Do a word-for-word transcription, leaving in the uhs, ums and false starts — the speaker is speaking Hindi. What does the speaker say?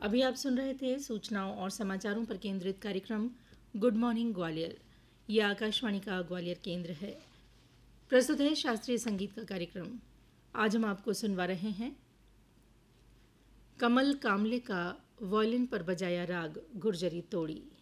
अभी आप सुन रहे थे सूचनाओं और समाचारों पर केंद्रित कार्यक्रम गुड मॉर्निंग ग्वालियर। ये आकाशवाणी का ग्वालियर केंद्र है। प्रस्तुत है शास्त्रीय संगीत का कार्यक्रम। आज हम आपको सुनवा रहे हैं कमल कामले का वॉयलिन पर बजाया राग गुर्जरी तोड़ी।